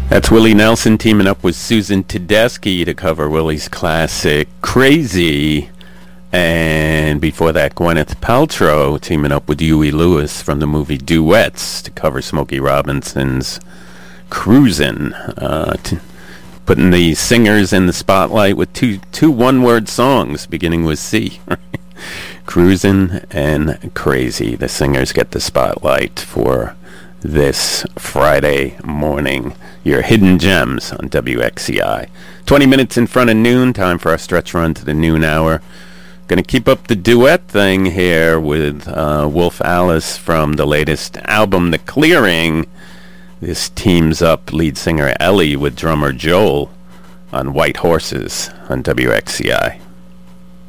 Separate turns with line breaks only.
That's Willie Nelson teaming up with Susan Tedeschi to cover Willie's classic Crazy. And before that, Gwyneth Paltrow teaming up with Huey Lewis from the movie Duets to cover Smokey Robinson's Cruisin'. Putting the singers in the spotlight with two one-word songs beginning with C. Cruisin' and Crazy. The singers get the spotlight for this Friday morning. Your hidden gems on WXCI. 20 minutes in front of noon. Time for our stretch run to the noon hour. Going to keep up the duet thing here with Wolf Alice from the latest album, The Clearing. This teams up lead singer Ellie with drummer Joel on White Horses on WXCI.